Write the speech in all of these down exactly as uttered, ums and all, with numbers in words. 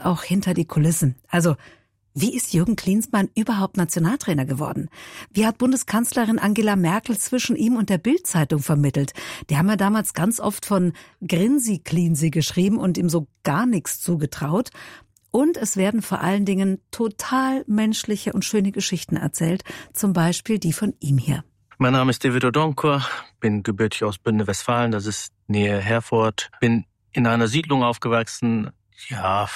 auch hinter die Kulissen. Also, wie ist Jürgen Klinsmann überhaupt Nationaltrainer geworden? Wie hat Bundeskanzlerin Angela Merkel zwischen ihm und der Bild-Zeitung vermittelt? Die haben ja damals ganz oft von Grinsi-Klinsi geschrieben und ihm so gar nichts zugetraut. Und es werden vor allen Dingen total menschliche und schöne Geschichten erzählt. Zum Beispiel die von ihm hier. Mein Name ist David Odonkor, bin gebürtig aus Bünde-Westfalen, das ist Nähe Herford. Bin in einer Siedlung aufgewachsen, ja,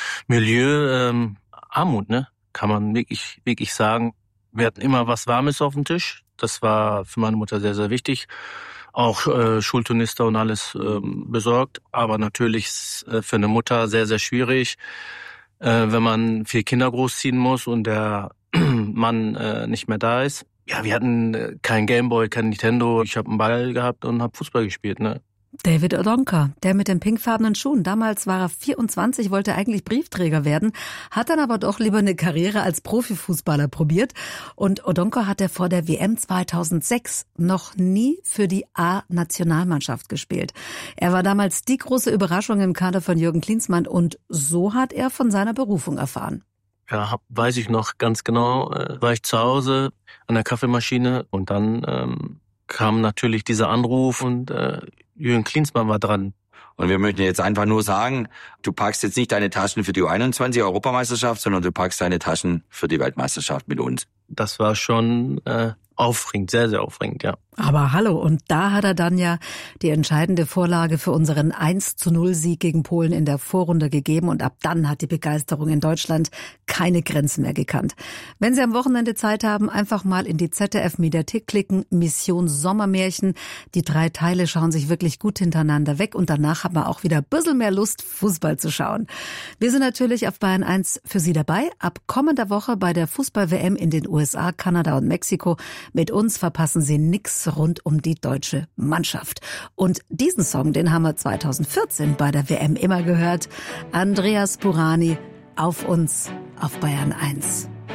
Milieu, ähm, Armut, ne? Kann man wirklich, wirklich sagen. Wir hatten immer was Warmes auf dem Tisch. Das war für meine Mutter sehr, sehr wichtig. Auch äh, Schulturnister und alles ähm, besorgt. Aber natürlich ist äh, für eine Mutter sehr, sehr schwierig, äh, wenn man vier Kinder großziehen muss und der Mann äh, nicht mehr da ist. Ja, wir hatten äh, kein Gameboy, kein Nintendo. Ich habe einen Ball gehabt und habe Fußball gespielt, ne? David Odonkor, der mit den pinkfarbenen Schuhen. Damals war er vierundzwanzig, wollte eigentlich Briefträger werden, hat dann aber doch lieber eine Karriere als Profifußballer probiert. Und Odonkor hat er vor der W M zweitausendsechs noch nie für die A-Nationalmannschaft gespielt. Er war damals die große Überraschung im Kader von Jürgen Klinsmann und so hat er von seiner Berufung erfahren. Ja, hab, weiß ich noch ganz genau, äh, war ich zu Hause an der Kaffeemaschine und dann ähm, kam natürlich dieser Anruf und äh, Jürgen Klinsmann war dran. Und wir möchten jetzt einfach nur sagen, du packst jetzt nicht deine Taschen für die U einundzwanzig Europameisterschaft, sondern du packst deine Taschen für die Weltmeisterschaft mit uns. Das war schon äh, aufregend, sehr, sehr aufregend, ja. Aber hallo, und da hat er dann ja die entscheidende Vorlage für unseren eins zu null Sieg gegen Polen in der Vorrunde gegeben und ab dann hat die Begeisterung in Deutschland keine Grenzen mehr gekannt. Wenn Sie am Wochenende Zeit haben, einfach mal in die Z D F-Mediathek klicken, Mission Sommermärchen. Die drei Teile schauen sich wirklich gut hintereinander weg und danach hat man auch wieder ein bisschen mehr Lust, Fußball zu schauen. Wir sind natürlich auf Bayern eins für Sie dabei. Ab kommender Woche bei der Fußball-W M in den U S A, Kanada und Mexiko. Mit uns verpassen Sie nix rund um die deutsche Mannschaft. Und diesen Song, den haben wir zweitausendvierzehn bei der W M immer gehört. Andreas Burani, auf uns, auf Bayern eins.